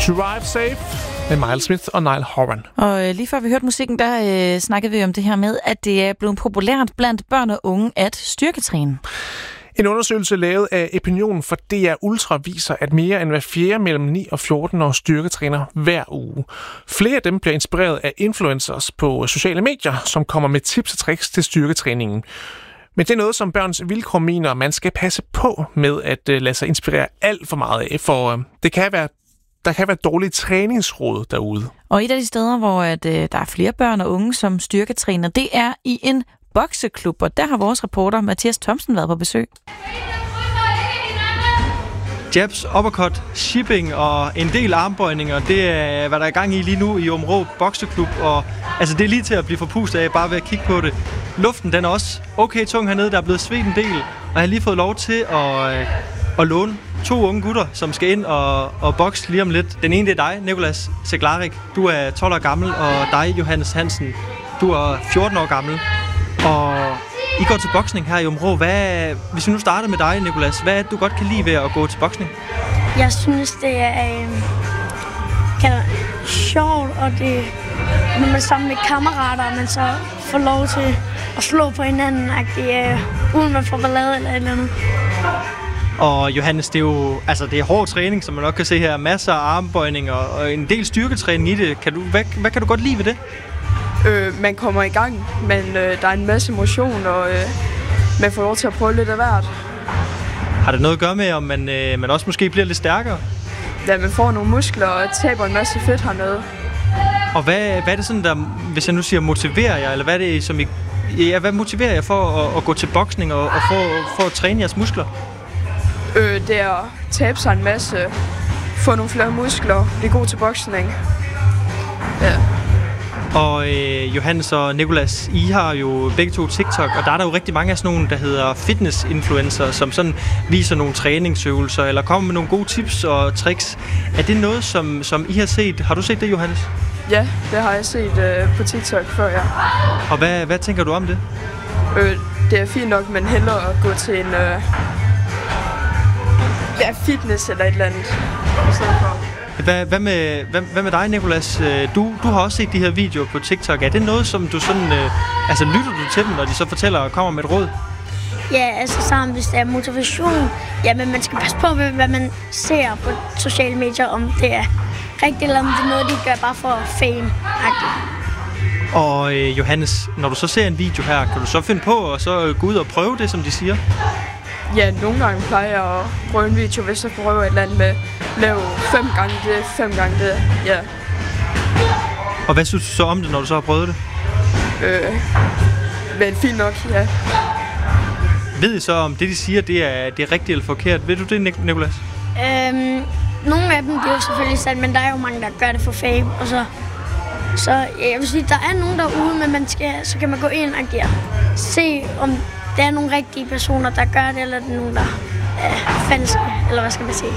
Drive Safe med Miles Smith og Niall Horan. Og lige før vi hørte musikken, der snakkede vi om det her med, at det er blevet populært blandt børn og unge at styrketræne. En undersøgelse lavet af Opinion for DR Ultra viser, at mere end hver fjerde mellem 9 og 14 år styrketræner hver uge. Flere af dem bliver inspireret af influencers på sociale medier, som kommer med tips og tricks til styrketræningen. Men det er noget, som Børns Vilkår mener, man skal passe på med at lade sig inspirere alt for meget af, for der kan være dårlige træningsråd derude. Og et af de steder, hvor der er flere børn og unge, som styrketræner, det er i en bokseklub, og der har vores reporter Mathias Thomsen været på besøg. Jabs, uppercut, shipping og en del armbøjninger, det er, hvad der er i gang i lige nu i Aabenraa Bokseklub, og altså, det er lige til at blive forpustet af, bare ved at kigge på det. Luften, den er også okay tung hernede, der er blevet svedt en del, og jeg har lige fået lov til at låne 2 unge gutter, som skal ind og bokse lige om lidt. Den ene, det er dig, Nicolas Seglarik. Du er 12 år gammel, og dig, Johannes Hansen. Du er 14 år gammel, og I går til boksning her i Aabenraa. Hvis vi nu starter med dig, Nicolas, hvad er det, du godt kan lide ved at gå til boksning? Jeg synes, det er sjovt, og det, når man er sammen med kammerater, og man så får lov til at slå på hinanden, uden man får ballade eller et eller andet. Og Johannes, det er jo det er hård træning, som man nok kan se her. Masser af armbøjninger og en del styrketræning i det. Hvad kan du godt lide ved det? Man kommer i gang, men der er en masse motion, og man får lov til at prøve lidt af hvert. Har det noget at gøre med, om man også måske bliver lidt stærkere? Ja, man får nogle muskler og taber en masse fedt hernede. Og hvad er det sådan, der, hvis jeg nu siger motiverer jer, eller hvad er det, som hvad motiverer jer for at gå til boksning og for at træne jeres muskler? Det er at tabe sig en masse, få nogle flere muskler, blive god til boksning. Ja. Og Johannes og Nicolas, I har jo begge to TikTok, og der er jo rigtig mange af sådan nogle, der hedder fitness-influencer, som sådan viser nogle træningsøvelser, eller kommer med nogle gode tips og tricks. Er det noget, som I har set? Har du set det, Johannes? Ja, det har jeg set på TikTok før, ja. Og hvad tænker du om det? Det er fint nok, men hellere at gå til en fitness eller et eller andet i stedet for. Hvad med dig, Nicolas? Du har også set de her videoer på TikTok. Er det noget, som du sådan... lytter du til dem, når de så fortæller og kommer med et råd? Ja, sammen hvis der er motivation. Ja, men man skal passe på, hvad man ser på sociale medier, om det er rigtigt, eller om det er noget, de gør bare for fame-agtigt. Og Johannes, når du så ser en video her, kan du så finde på at så gå ud og prøve det, som de siger? Ja, nogle gange plejer jeg at prøve en video, hvis jeg prøver et eller andet med lave 5 gange det, ja. Og hvad synes du så om det, når du så har prøvet det? Men fint nok, ja. Ved I så, om det, de siger, det er rigtigt eller forkert? Ved du det, Nicolas? Nogle af dem, det er jo selvfølgelig sandt, men der er jo mange, der gør det for fame, og så jeg vil sige, der er nogen derude, men så kan man gå ind og se, om det er nogle rigtige personer, der gør det, eller det er nogen, der er falske, eller hvad skal man sige.